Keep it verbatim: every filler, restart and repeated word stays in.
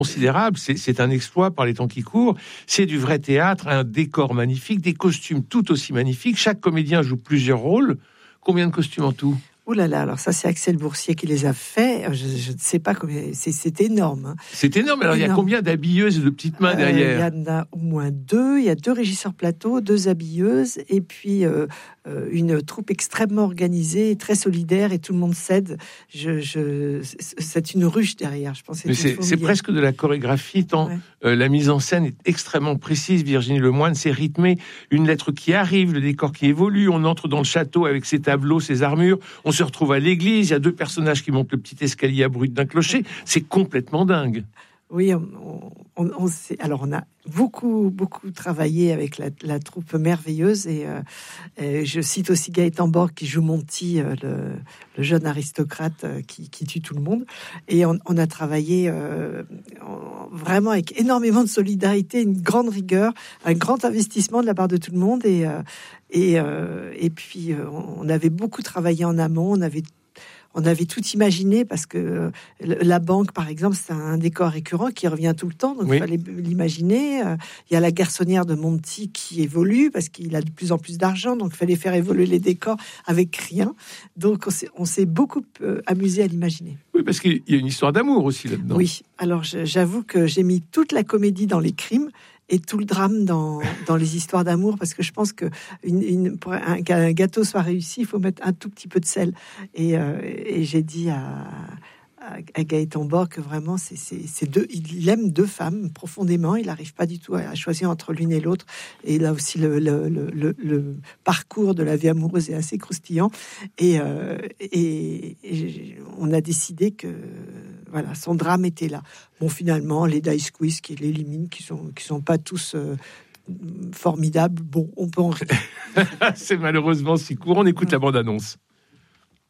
considérable, c'est, c'est un exploit par les temps qui courent, c'est du vrai théâtre, un décor magnifique, des costumes tout aussi magnifiques, chaque comédien joue plusieurs rôles. Combien de costumes en tout ? Ouh là là, alors ça c'est Axel Boursier qui les a faits, je, je ne sais pas combien, c'est, c'est énorme. Hein. C'est énorme, alors énorme. Il y a combien d'habilleuses et de petites mains derrière ? euh, Il y en a au moins deux, il y a deux régisseurs plateau, deux habilleuses, et puis euh, euh, une troupe extrêmement organisée, très solidaire, et tout le monde cède. Je, je, c'est une ruche derrière, je pense. Mais c'est, c'est presque de la chorégraphie, tant ouais. euh, la mise en scène est extrêmement précise. Virginie Lemoine, c'est rythmé, une lettre qui arrive, le décor qui évolue, on entre dans le château avec ses tableaux, ses armures, on se retrouve à l'église, il y a deux personnages qui montent le petit escalier abrupt d'un clocher, c'est complètement dingue. Oui, on, on, on sait, alors on a beaucoup, beaucoup travaillé avec la, la troupe merveilleuse et, euh, et je cite aussi Gaëtan Borg qui joue Monty, euh, le, le jeune aristocrate euh, qui, qui tue tout le monde. Et on, on a travaillé euh, vraiment avec énormément de solidarité, une grande rigueur, un grand investissement de la part de tout le monde. Et, euh, et, euh, et puis, euh, on avait beaucoup travaillé en amont, on avait On avait tout imaginé parce que la banque, par exemple, c'est un décor récurrent qui revient tout le temps, donc oui. Il fallait l'imaginer. Il y a la garçonnière de Monty qui évolue parce qu'il a de plus en plus d'argent, donc il fallait faire évoluer les décors avec rien. Donc on s'est, on s'est beaucoup amusé à l'imaginer. Oui, parce qu'il y a une histoire d'amour aussi là-dedans. Oui, alors j'avoue que j'ai mis toute la comédie dans les crimes et tout le drame dans, dans les histoires d'amour, parce que je pense que une, une, pour un, qu'un gâteau soit réussi, il faut mettre un tout petit peu de sel. Et, euh, et j'ai dit à, à, à Gaëtan Borg que vraiment, c'est, c'est, c'est deux, il aime deux femmes profondément, il n'arrive pas du tout à, à choisir entre l'une et l'autre. Et là aussi, le, le, le, le, le parcours de la vie amoureuse est assez croustillant. Et, euh, et, et on a décidé que voilà, son drame était là. Bon, finalement, les Dice Quiz qui l'éliminent, qui sont, qui sont pas tous euh, formidables. Bon, on peut en rire. C'est malheureusement si court. On écoute ouais. la bande-annonce.